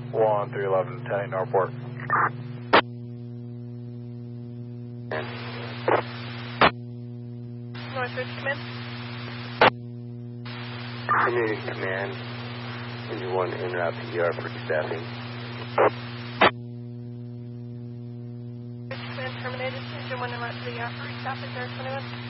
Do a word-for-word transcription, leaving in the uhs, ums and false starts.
one three eleven ten Northport. Northridge, come in. Community Command, Engine one en route to E R for staffing. Northridge, command terminated. Engine one en route to the E R for staffing, zero twenty-one.